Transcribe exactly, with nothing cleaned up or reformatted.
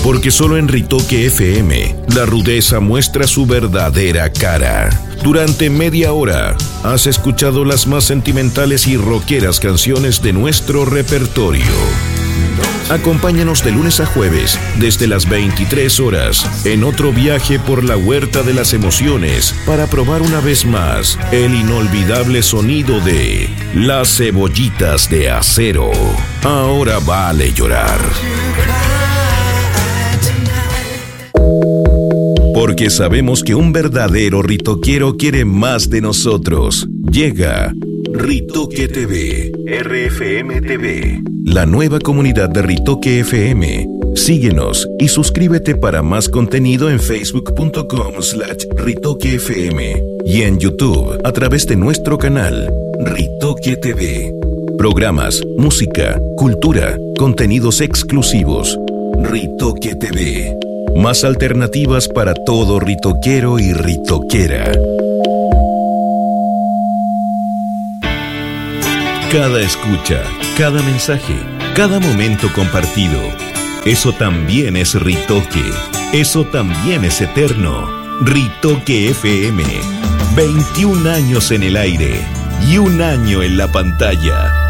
Porque solo en Ritoque F M, la rudeza muestra su verdadera cara. Durante media hora, has escuchado las más sentimentales y rockeras canciones de nuestro repertorio. Acompáñanos de lunes a jueves, desde las veintitrés horas, en otro viaje por la huerta de las emociones, para probar una vez más el inolvidable sonido de las cebollitas de acero. Ahora vale llorar. Porque sabemos que un verdadero ritoquero quiere más de nosotros. Llega Ritoque T V, R F M T V, la nueva comunidad de Ritoque F M. Síguenos y suscríbete para más contenido en facebook.com slash Ritoque FM y en YouTube a través de nuestro canal Ritoque T V. Programas, música, cultura, contenidos exclusivos. Ritoque T V. Más alternativas para todo ritoquero y ritoquera. Cada escucha, cada mensaje, cada momento compartido. Eso también es Ritoque. Eso también es eterno. Ritoque F M. veintiún años en el aire y un año en la pantalla.